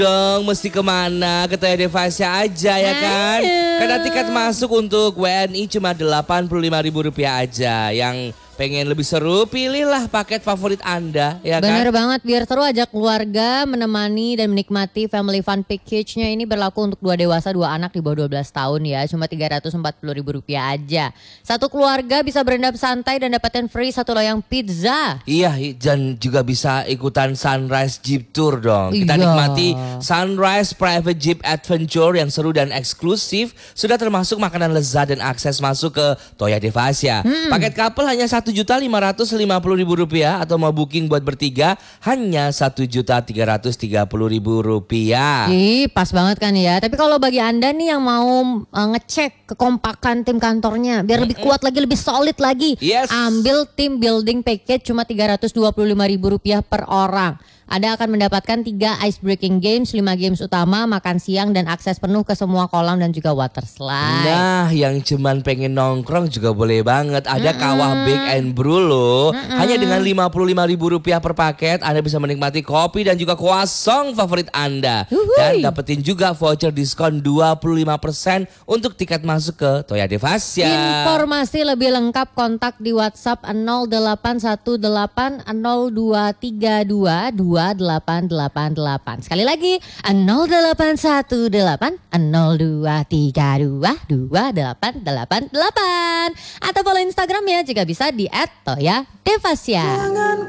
dong, mesti kemana? Ke Toya Devasya aja ya kan? Karena tiket masuk untuk WNI cuma Rp85.000 aja. Yang pengen lebih seru, pilihlah paket favorit Anda ya kan? Bener banget, biar seru ajak keluarga menemani dan menikmati family fun package-nya. Ini berlaku untuk 2 dewasa 2 anak di bawah 12 tahun ya. Cuma Rp340.000 aja. Satu keluarga bisa berendam santai dan dapetin free 1 loyang pizza. Iya, dan juga bisa ikutan Sunrise Jeep Tour dong. Kita Iya. nikmati Sunrise Private Jeep Adventure yang seru dan eksklusif. Sudah termasuk makanan lezat dan akses masuk ke Toya Devasya. Paket couple hanya Rp1.550.000 atau mau booking buat bertiga hanya Rp1.330.000. Ih, pas banget kan ya. Tapi kalau bagi Anda nih yang mau ngecek kekompakan tim kantornya biar lebih kuat lagi, lebih solid lagi. Yes. Ambil tim building package cuma Rp325.000 per orang. Anda akan mendapatkan 3 ice breaking games, 5 games utama, makan siang dan akses penuh ke semua kolam dan juga water slide. Nah, yang cuman pengen nongkrong juga boleh banget. Ada kawah Big and Brew loh. Hanya dengan Rp55.000 per paket, Anda bisa menikmati kopi dan juga croissant favorit Anda. Dan dapetin juga voucher diskon 25% untuk tiket masuk ke Toya Devasya. Informasi lebih lengkap kontak di WhatsApp 0818 0232 2888. Sekali lagi 0818 0232 2888. Atau follow Instagramnya juga bisa di @toyadevasya.